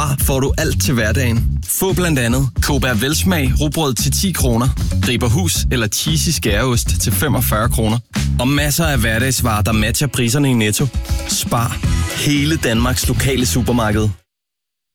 Spar får du alt til hverdagen. Få blandt andet Kobær Velsmag rugbrød til 10 kroner, Griberhus eller cheesy skæreost til 45 kroner. Og masser af hverdagsvarer, der matcher priserne i Netto. Spar. Hele Danmarks lokale supermarked.